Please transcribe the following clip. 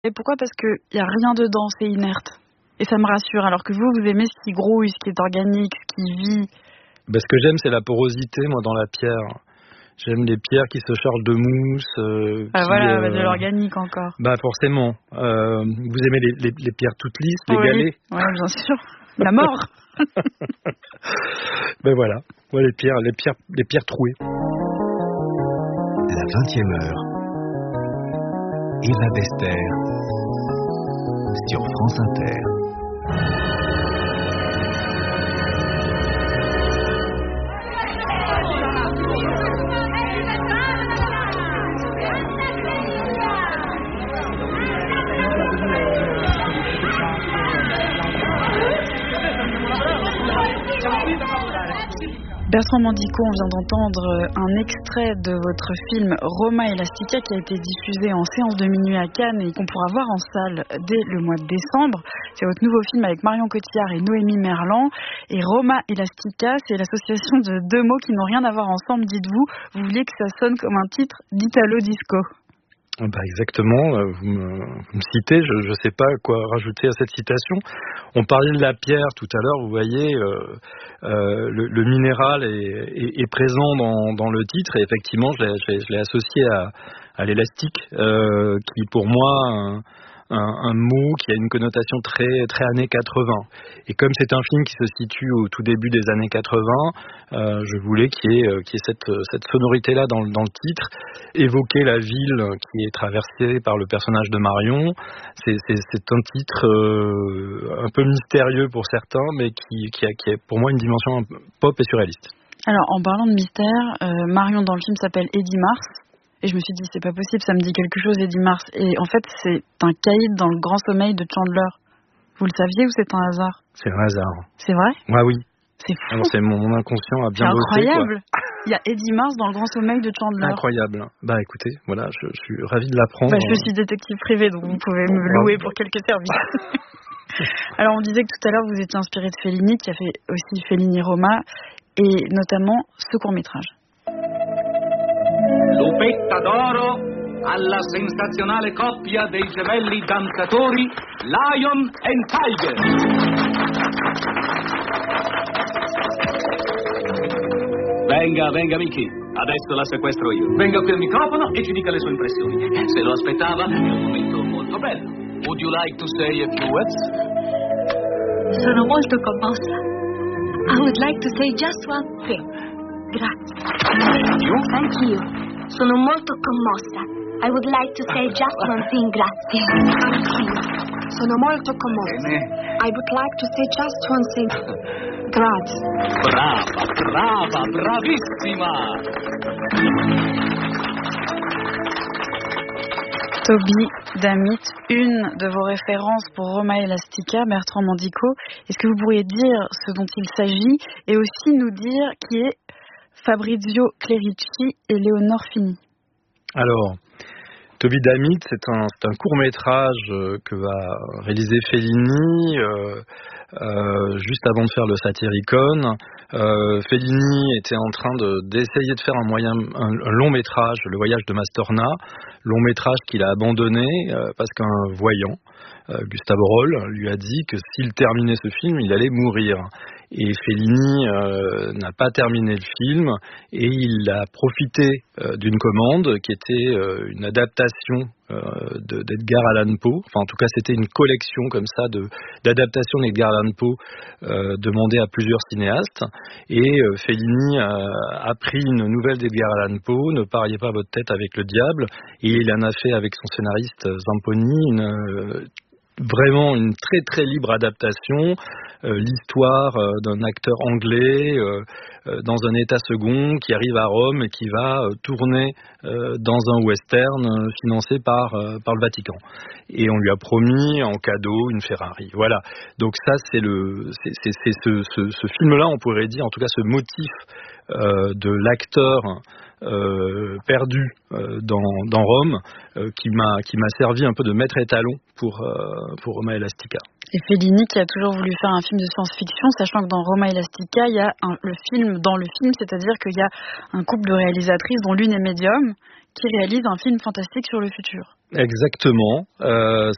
Et pourquoi ? Parce qu'il n'y a rien dedans, c'est inerte. Et ça me rassure, alors que vous aimez ce qui grouille, ce qui est organique, ce qui vit. Ce que j'aime, c'est la porosité, moi, dans la pierre. J'aime les pierres qui se chargent de mousse. De l'organique encore. Forcément. Vous aimez les pierres toutes lisses, les galets ? Oui, bien sûr. La mort. Voilà. Les pierres trouées. La 20e heure. Eva Bester sur France Inter. Bertrand Mandico, on vient d'entendre un extrait de votre film Roma Elastica qui a été diffusé en séance de minuit à Cannes et qu'on pourra voir en salle dès le mois de décembre. C'est votre nouveau film avec Marion Cotillard et Noémie Merlan. Et Roma Elastica, c'est l'association de deux mots qui n'ont rien à voir ensemble, dites-vous. Vous vouliez que ça sonne comme un titre d'Italo Disco. Exactement, vous me citez, je ne sais pas quoi rajouter à cette citation. On parlait de la pierre tout à l'heure, vous voyez, le minéral est présent dans le titre et effectivement je l'ai associé à l'élastique, qui pour moi un mot qui a une connotation très, très années 80. Et comme c'est un film qui se situe au tout début des années 80, je voulais qu'il y ait cette sonorité-là dans le titre, évoquer la ville qui est traversée par le personnage de Marion. C'est un titre un peu mystérieux pour certains, mais qui a pour moi une dimension pop et surréaliste. Alors, en parlant de mystère, Marion dans le film s'appelle Eddie Mars. Et je me suis dit, c'est pas possible, ça me dit quelque chose, Eddie Mars. Et en fait, c'est un caïd dans le grand sommeil de Chandler. Vous le saviez ou c'est un hasard ? C'est un hasard. C'est vrai ? Oui. C'est fou. C'est mon inconscient a bien bossé. C'est incroyable. Il y a Eddie Mars dans le grand sommeil de Chandler. Incroyable. Écoutez, voilà, je suis ravi de l'apprendre. Je suis détective privé, donc vous pouvez me louer pour quelques services. Alors, on disait que tout à l'heure, vous étiez inspiré de Fellini, qui a fait aussi Fellini Roma, et notamment ce court-métrage. Lupetta d'oro alla sensazionale coppia dei gemelli danzatori Lion and Tiger. Venga Mickey, adesso la sequestro io. Venga qui al microfono e ci dica le sue impressioni. Se lo aspettava, è un momento molto bello. Would you like to say a few words? Sono molto commossa. I would like to say just one thing. Grazie. Anch'io. Sono molto commossa. I would like to say just one thing, grazie. Anch'io. Sono molto commossa. I would like to say just one thing. Grazie. Brava, bravissima. Toby Damit, une de vos références pour Roma Elastica, Bertrand Mandico. Est-ce que vous pourriez dire ce dont il s'agit et aussi nous dire qui est Fabrizio Clerici et Léonore Fini? Alors, Toby Damit, c'est un court-métrage que va réaliser Fellini juste avant de faire le Satyricon. Fellini était en train d'essayer de faire un long-métrage, Le Voyage de Mastorna, long-métrage qu'il a abandonné parce qu'un voyant, Gustave Roll, lui a dit que s'il terminait ce film, il allait mourir. Et Fellini n'a pas terminé le film et il a profité d'une commande qui était une adaptation d'Edgar Allan Poe. Enfin, en tout cas, c'était une collection comme ça d'adaptations d'Edgar Allan Poe demandée à plusieurs cinéastes. Et Fellini a pris une nouvelle d'Edgar Allan Poe, Ne pariez pas votre tête avec le diable, et il en a fait avec son scénariste Zamponi vraiment une très très libre adaptation, l'histoire d'un acteur anglais dans un état second qui arrive à Rome et qui va tourner dans un western financé par le Vatican. Et on lui a promis en cadeau une Ferrari. Voilà. Donc ça c'est ce film-là, on pourrait dire, en tout cas ce motif de l'acteur perdu dans Rome, qui m'a servi un peu de maître étalon pour Roma Elastica. Et Fellini qui a toujours voulu faire un film de science-fiction, sachant que dans Roma Elastica, il y a le film, c'est-à-dire qu'il y a un couple de réalisatrices dont l'une est médium, qui réalise un film fantastique sur le futur. Exactement.